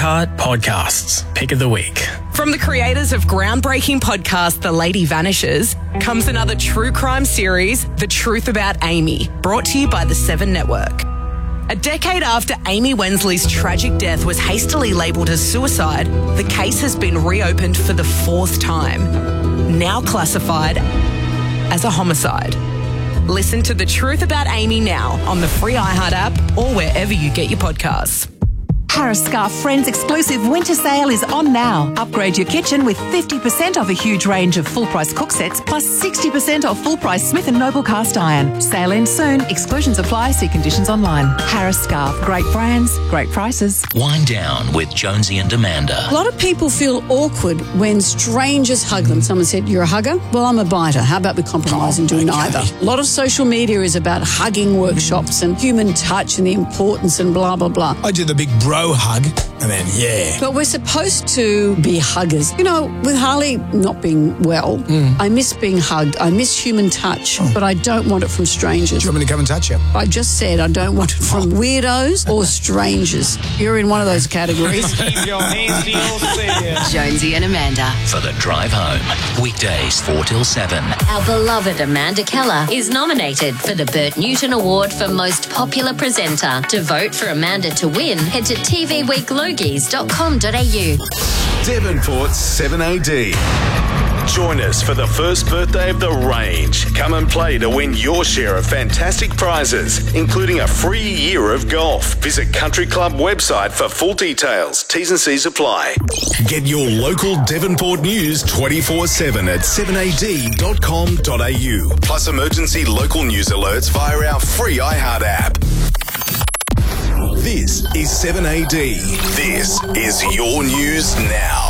iHeart Podcasts Pick of the Week. From the creators of groundbreaking podcast The Lady Vanishes comes another true crime series, The Truth About Amy, brought to you by the Seven Network. A decade after Amy Wensley's tragic death was hastily labelled as suicide, the case has been reopened for the fourth time, now classified as a homicide. Listen to The Truth About Amy now on the free iHeart app or wherever you get your podcasts. Harris Scarfe Friends exclusive winter sale is on now. Upgrade your kitchen with 50% off a huge range of full-price cook sets plus 60% off full-price Smith & Noble cast iron. Sale ends soon. Exclusions apply. See conditions online. Harris Scarfe. Great brands, great prices. Wind Down with Jonesy and Amanda. A lot of people feel awkward when strangers hug them. Someone said, "You're a hugger?" Well, I'm a biter. How about we compromise and do neither? A lot of social media is about hugging workshops and human touch and the importance and blah, blah, blah. I do the big bro hug and then, yeah. But we're supposed to be huggers. You know, with Harley not being well, I miss being hugged. I miss human touch, but I don't want it from strangers. Do you want me to come and touch you? I just said I don't want it from weirdos or strangers. You're in one of those categories. Keep your hands to yourself. Jonesy and Amanda. For the drive home. Weekdays 4 till 7. Our beloved Amanda Keller is nominated for the Bert Newton Award for Most Popular Presenter. To vote for Amanda to win, head to tvweeklogies.com.au. Devonport's 7AD. Join us for the first birthday of the range. Come and play to win your share of fantastic prizes, including a free year of golf. Visit Country Club website for full details. T's and C's apply. Get your local Devonport news 24/7 at 7ad.com.au. Plus emergency local news alerts via our free iHeart app. This is 7AD. This is your news now.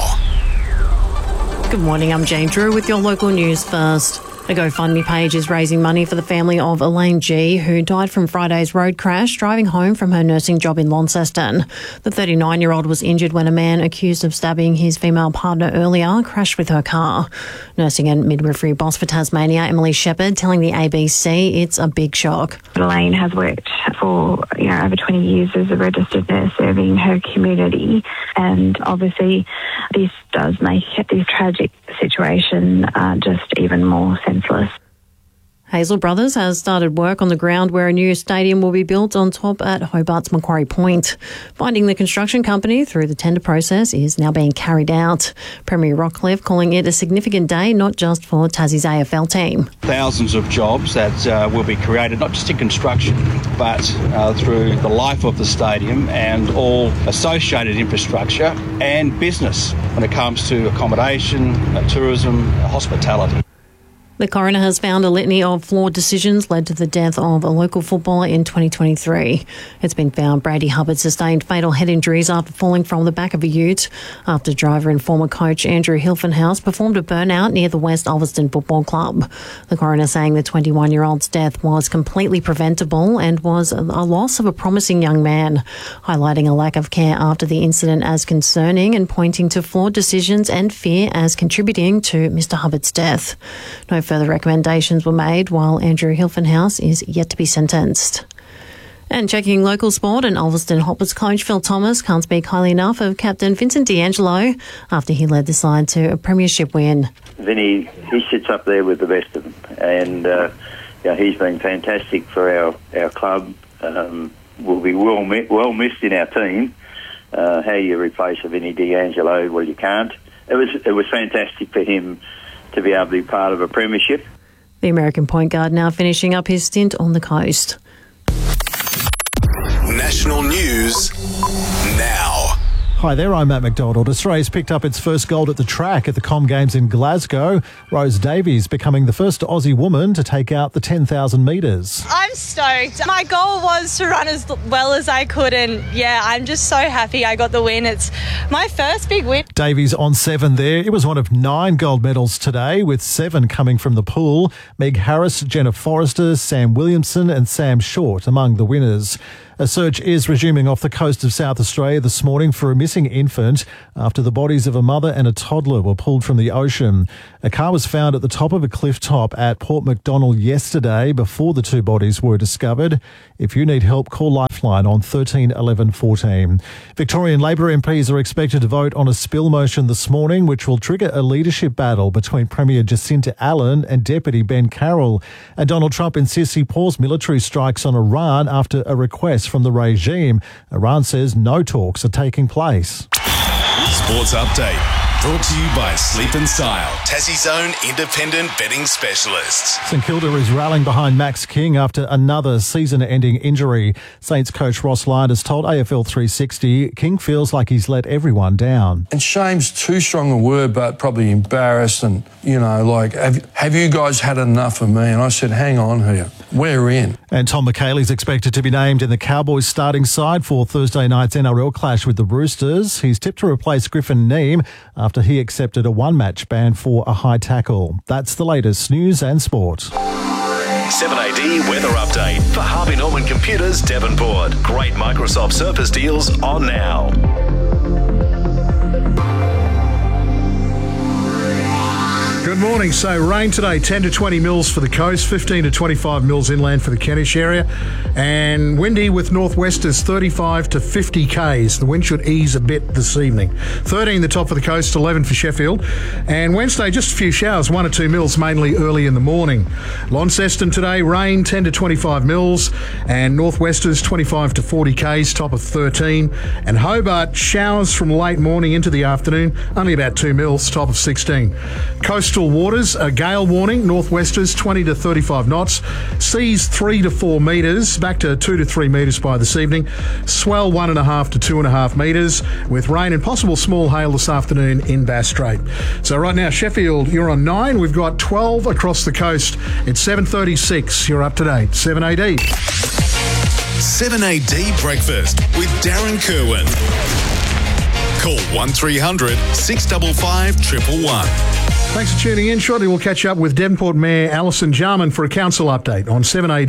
Good morning, I'm Jane Drew with your local news first. A GoFundMe page is raising money for the family of Elaine G, who died from Friday's road crash driving home from her nursing job in Launceston. The 39-year-old was injured when a man accused of stabbing his female partner earlier crashed with her car. Nursing and midwifery boss for Tasmania, Emily Shepherd, telling the ABC it's a big shock. Elaine has worked for over 20 years as a registered nurse serving her community, and obviously this does make this tragic situation just even more senseless. Hazel Brothers has started work on the ground where a new stadium will be built on top at Hobart's Macquarie Point. Finding the construction company through the tender process is now being carried out. Premier Rockcliffe calling it a significant day, not just for Tassie's AFL team. Thousands of jobs that will be created, not just in construction, but through the life of the stadium and all associated infrastructure and business when it comes to accommodation, tourism, hospitality. The coroner has found a litany of flawed decisions led to the death of a local footballer in 2023. It's been found Brady Hubbard sustained fatal head injuries after falling from the back of a ute after driver and former coach Andrew Hilfenhaus performed a burnout near the West Ulverston Football Club. The coroner saying the 21-year-old's death was completely preventable and was a loss of a promising young man, highlighting a lack of care after the incident as concerning and pointing to flawed decisions and fear as contributing to Mr Hubbard's death. No further recommendations were made, while Andrew Hilfenhaus is yet to be sentenced. And checking local sport, and Ulverston Hoppers coach Phil Thomas can't speak highly enough of captain Vincent D'Angelo after he led the side to a premiership win. Vinny, he sits up there with the best of them, and he's been fantastic for our club. Will be well missed in our team. How you replace a Vinny D'Angelo? Well, you can't. It was fantastic for him to be able to be part of a premiership. The American point guard now finishing up his stint on the coast. National news now. Hi there, I'm Matt McDonald. Australia's picked up its first gold at the track at the Com Games in Glasgow. Rose Davies becoming the first Aussie woman to take out the 10,000 metres. I'm stoked. My goal was to run as well as I could, and I'm just so happy I got the win. It's my first big win. Davies on 7 there. It was one of 9 gold medals today, with 7 coming from the pool. Meg Harris, Jenna Forrester, Sam Williamson and Sam Short among the winners. A search is resuming off the coast of South Australia this morning for a missing infant after the bodies of a mother and a toddler were pulled from the ocean. A car was found at the top of a cliff top at Port MacDonnell yesterday before the two bodies were discovered. If you need help, call Lifeline on 13 11 14. Victorian Labor MPs are expected to vote on a spill motion this morning, which will trigger a leadership battle between Premier Jacinta Allen and Deputy Ben Carroll. And Donald Trump insists he paused military strikes on Iran after a request from the regime. Iran says no talks are taking place. Sports Update. Brought to you by Sleep and Style, Tassie's own independent betting specialists. St Kilda is rallying behind Max King after another season-ending injury. Saints coach Ross Lyon has told AFL 360 King feels like he's let everyone down. And shame's too strong a word, but probably embarrassed and, like, have you guys had enough of me? And I said, hang on here, we're in. And Tom McHaley's expected to be named in the Cowboys starting side for Thursday night's NRL clash with the Roosters. He's tipped to replace Griffin Neame after he accepted a one-match ban for a high tackle. That's the latest news and sport. 7AD weather update for Harvey Norman Computers, Devonport. Great Microsoft Surface deals on now. Good morning. So rain today, 10 to 20 mils for the coast, 15 to 25 mils inland for the Kentish area, and windy with northwesters 35 to 50 k's. The wind should ease a bit this evening. 13 the top of the coast, 11 for Sheffield, and Wednesday just a few showers, 1 or 2 mils mainly early in the morning. Launceston today, rain 10 to 25 mils, and northwesters 25 to 40 k's, top of 13, and Hobart showers from late morning into the afternoon, only about 2 mils, top of 16. Coastal waters, a gale warning, northwesters 20 to 35 knots, seas 3 to 4 metres, back to 2 to 3 metres by this evening, swell 1.5 to 2.5 metres, with rain and possible small hail this afternoon in Bass Strait. So right now, Sheffield, you're on 9, we've got 12 across the coast. It's 7:36, you're up to date, 7AD. 7AD Breakfast with Darren Kerwin. Call 1300 655 111. Thanks for tuning in. Shortly we'll catch up with Devonport Mayor Alison Jarman for a council update on 7AD.